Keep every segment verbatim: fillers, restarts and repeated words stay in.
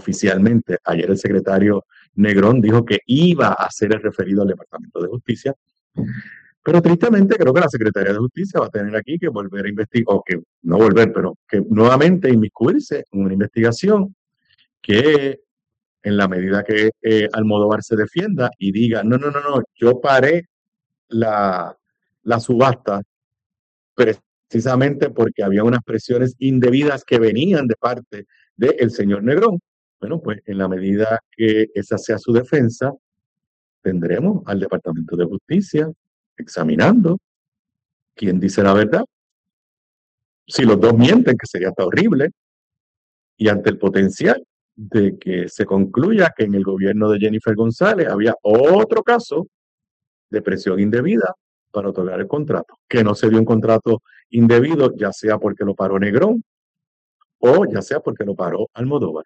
oficialmente. Ayer el secretario Negrón dijo que iba a ser el referido al Departamento de Justicia, pero tristemente creo que la Secretaría de Justicia va a tener aquí que volver a investigar, o que no volver, pero que nuevamente inmiscuirse en una investigación que en la medida que eh, Almodóvar se defienda y diga, no, no, no, no, yo paré la, la subasta precisamente porque había unas presiones indebidas que venían de parte del señor Negrón. Bueno, pues en la medida que esa sea su defensa, tendremos al Departamento de Justicia examinando quién dice la verdad. Si los dos mienten, que sería hasta horrible, y ante el potencial de que se concluya que en el gobierno de Jennifer González había otro caso de presión indebida para otorgar el contrato, que no se dio un contrato indebido, ya sea porque lo paró Negrón o ya sea porque lo paró Almodóvar.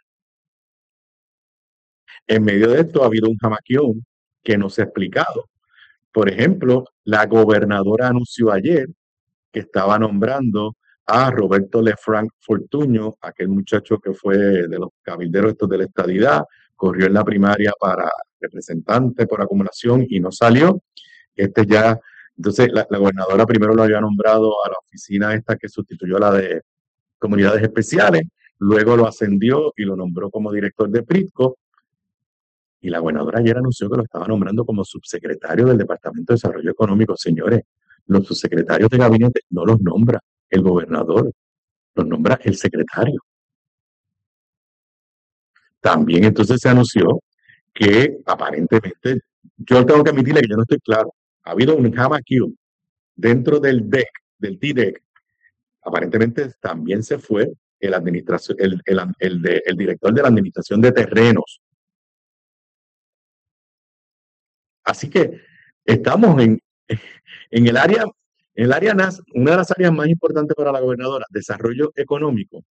En medio de esto ha habido un jamaquión que no se ha explicado. Por ejemplo, la gobernadora anunció ayer que estaba nombrando a Roberto Lefranc Fortuño, aquel muchacho que fue de los cabilderos estos de la estadidad, corrió en la primaria para representante por acumulación y no salió. Este ya, entonces la, la gobernadora primero lo había nombrado a la oficina esta que sustituyó a la de comunidades especiales, luego lo ascendió y lo nombró como director de Pritco, y la gobernadora ayer anunció que lo estaba nombrando como subsecretario del Departamento de Desarrollo Económico. Señores, los subsecretarios de gabinete no los nombra el gobernador, los nombra el secretario. También entonces se anunció que aparentemente, yo tengo que admitirle que yo no estoy claro, ha habido un jamaqueo dentro del D E C, del D D E C. Aparentemente también se fue el, administración, el, el, el, de, el director de la Administración de Terrenos. Así que estamos en, en el área, en el área N A S, una de las áreas más importantes para la gobernadora, desarrollo económico.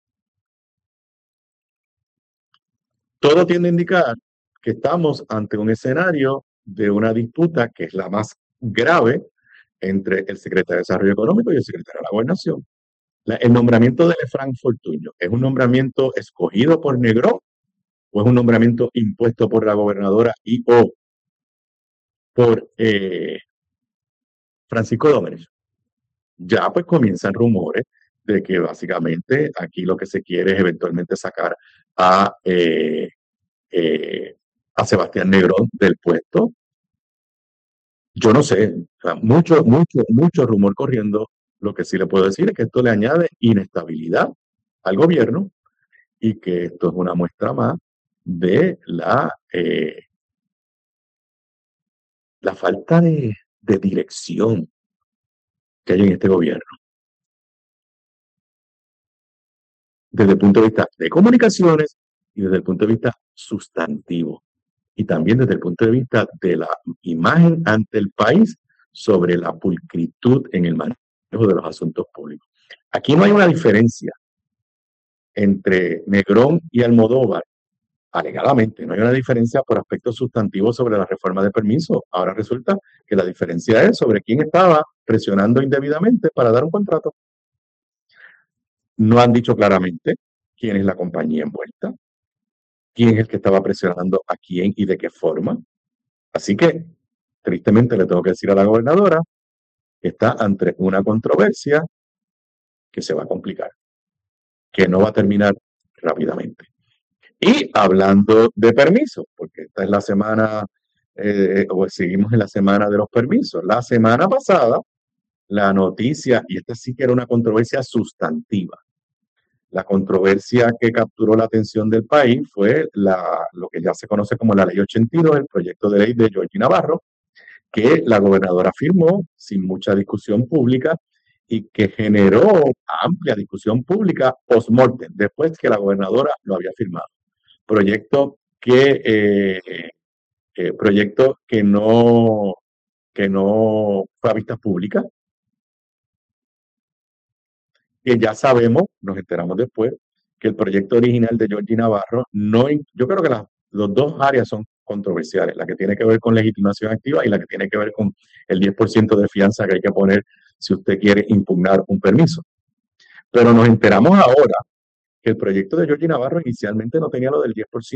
Todo tiende a indicar que estamos ante un escenario de una disputa que es la más grave entre el secretario de Desarrollo Económico y el secretario de la Gobernación. La, el nombramiento de Lefranc Fortuño, ¿es un nombramiento escogido por Negrón o es un nombramiento impuesto por la gobernadora y o por eh, Francisco Dómenes? Ya pues comienzan rumores de que básicamente aquí lo que se quiere es eventualmente sacar a, eh, eh, a Sebastián Negrón del puesto. Yo no sé, o sea, mucho, mucho, mucho rumor corriendo. Lo que sí le puedo decir es que esto le añade inestabilidad al gobierno y que esto es una muestra más de la, eh, la falta de, de dirección que hay en este gobierno. Desde el punto de vista de comunicaciones y desde el punto de vista sustantivo. Y también desde el punto de vista de la imagen ante el país sobre la pulcritud en el manejo de los asuntos públicos. Aquí no hay una diferencia entre Negrón y Almodóvar, alegadamente, no hay una diferencia por aspectos sustantivos sobre la reforma de permiso. Ahora resulta que la diferencia es sobre quién estaba presionando indebidamente para dar un contrato. No han dicho claramente quién es la compañía envuelta, quién es el que estaba presionando a quién y de qué forma. Así que, tristemente, le tengo que decir a la gobernadora que está ante una controversia que se va a complicar, que no va a terminar rápidamente. Y hablando de permisos, porque esta es la semana, eh, o seguimos en la semana de los permisos. La semana pasada, la noticia, y esta sí que era una controversia sustantiva, la controversia que capturó la atención del país fue la, lo que ya se conoce como la Ley ochenta y dos, el proyecto de ley de Georgie Navarro, que la gobernadora firmó sin mucha discusión pública y que generó amplia discusión pública post-mortem, después que la gobernadora lo había firmado. Proyecto que, eh, eh, proyecto que no, que no fue a vistas públicas, que ya sabemos, nos enteramos después, que el proyecto original de Georgie Navarro, no, yo creo que las los dos áreas son controversiales, la que tiene que ver con legitimación activa y la que tiene que ver con el diez por ciento de fianza que hay que poner si usted quiere impugnar un permiso. Pero nos enteramos ahora que el proyecto de Georgie Navarro inicialmente no tenía lo del diez por ciento.